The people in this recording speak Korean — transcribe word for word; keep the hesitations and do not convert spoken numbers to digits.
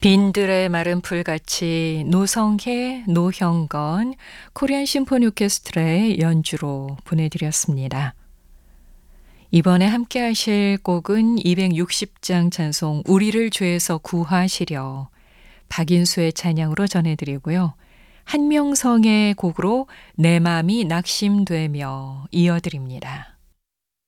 빈들의 마른 풀같이 노성혜, 노형건, 코리안 심포니 오케스트라의 연주로 보내드렸습니다. 이번에 함께 하실 곡은 이백육십 장 찬송 우리를 죄에서 구하시려 박인수의 찬양으로 전해드리고요. 한명성의 곡으로 내 맘이 낙심되며 이어드립니다.